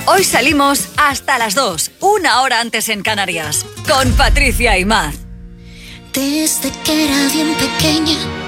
Hoy salimos hasta las 2, una hora antes en Canarias, con Patricia Aimaz. Desde que era bien pequeña